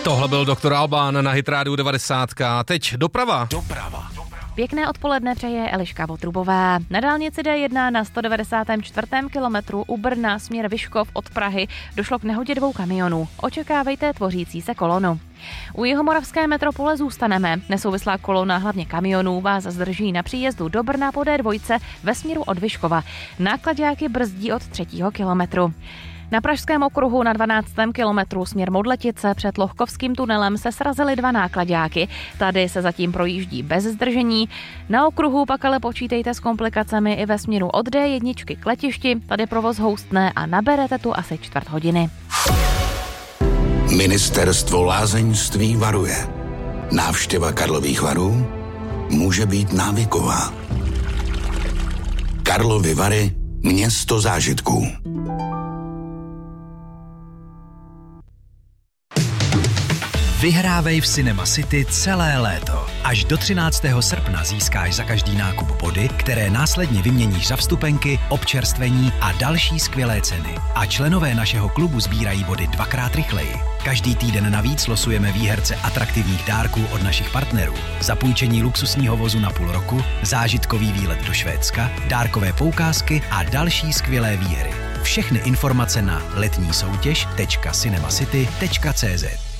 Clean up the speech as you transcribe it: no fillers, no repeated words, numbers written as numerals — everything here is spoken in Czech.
Tohle byl doktor Alban na Hit Radio 90. Teď doprava. Pěkné odpoledne přeje Eliška Votrubová. Na dálnici D1 na 194. kilometru u Brna směr Vyškov od Prahy došlo k nehodě 2 kamionů. Očekávejte tvořící se kolonu. U jihomoravské metropole zůstaneme. Nesouvislá kolona, hlavně kamionů, vás zdrží na příjezdu do Brna po D2 ve směru od Vyškova. Náklaďáky brzdí od 3. kilometru. Na Pražském okruhu na 12. kilometru směr Modletice před Lohkovským tunelem se srazily 2 náklaďáky. Tady se zatím projíždí bez zdržení. Na okruhu pak ale počítejte s komplikacemi i ve směru od D1 k letišti. Tady provoz houstne a naberete tu asi 1/4 hodiny. Ministerstvo lázeňství varuje. Návštěva Karlových Varů může být návyková. Karlovy Vary, město zážitků. Vyhrávej v Cinema City celé léto. Až do 13. srpna získáš za každý nákup body, které následně vyměníš za vstupenky, občerstvení a další skvělé ceny. A členové našeho klubu sbírají body 2x rychleji. Každý týden navíc losujeme výherce atraktivních dárků od našich partnerů. Zapůjčení luxusního vozu na půl roku, zážitkový výlet do Švédska, dárkové poukázky a další skvělé výhry. Všechny informace na letnísoutěž.cinemacity.cz.